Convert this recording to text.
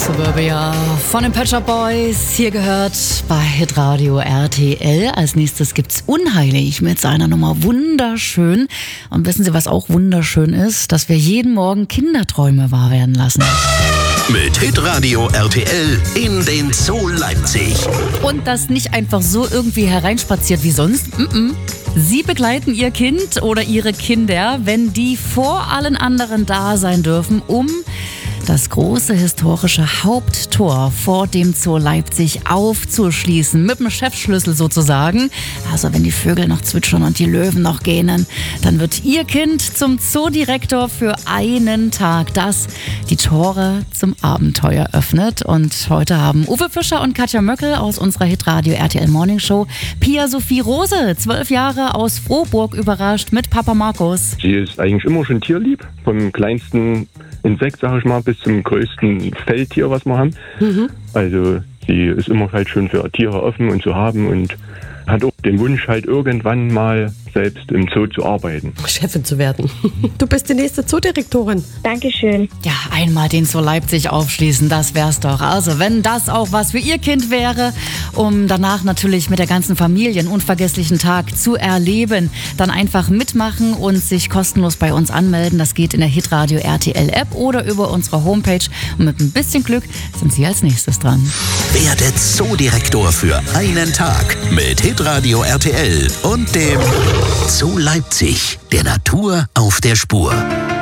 Suburbia von den Pet Shop Boys, hier gehört bei Hitradio RTL. Als nächstes gibt's Unheilig mit seiner Nummer Wunderschön. Und wissen Sie, was auch wunderschön ist? Dass wir jeden Morgen Kinderträume wahr werden lassen. Mit Hitradio RTL in den Zoo Leipzig. Und das nicht einfach so irgendwie hereinspaziert wie sonst. Sie begleiten Ihr Kind oder Ihre Kinder, wenn die vor allen anderen da sein dürfen, um das große historische Haupttor vor dem Zoo Leipzig aufzuschließen. Mit dem Chefschlüssel sozusagen. Also wenn die Vögel noch zwitschern und die Löwen noch gähnen, dann wird Ihr Kind zum Zoodirektor für einen Tag, das die Tore zum Abenteuer öffnet. Und heute haben Uwe Fischer und Katja Möckel aus unserer Hitradio RTL Morning Show Pia Sophie Rose, 12 Jahre, aus Frohburg überrascht mit Papa Markus. Sie ist eigentlich immer schon tierlieb, vom kleinsten Insekt, sag ich mal, bis zum größten Feldtier, was wir haben. Also sie ist immer halt schon für Tiere offen und zu haben und hat auch den Wunsch, halt irgendwann mal selbst im Zoo zu arbeiten. Chefin zu werden. Du bist die nächste Zoodirektorin. Dankeschön. Ja, einmal den Zoo Leipzig aufschließen, das wär's doch. Also wenn das auch was für Ihr Kind wäre, um danach natürlich mit der ganzen Familie einen unvergesslichen Tag zu erleben, dann einfach mitmachen und sich kostenlos bei uns anmelden. Das geht in der Hitradio RTL App oder über unsere Homepage. Und mit ein bisschen Glück sind Sie als nächstes dran. Werde Zoodirektor für einen Tag mit Hitradio RTL und dem Zoo Leipzig, der Natur auf der Spur.